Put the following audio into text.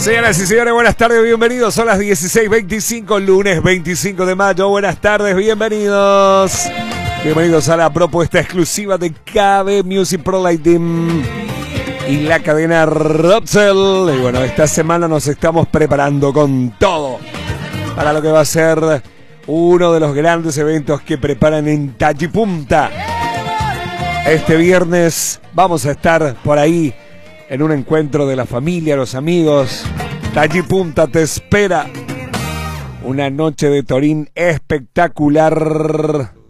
Señoras y señores, buenas tardes, bienvenidos. Son las 16:25, lunes 25 de mayo. Buenas tardes, bienvenidos. Bienvenidos a la propuesta exclusiva de KB Music Pro Lighting y la cadena Robsell. Y bueno, esta semana nos estamos preparando con todo para lo que va a ser uno de los grandes eventos que preparan en Tachipunta. Este viernes vamos a estar por ahí en un encuentro de la familia, los amigos. Tachipunta te espera. Una noche de Torín espectacular.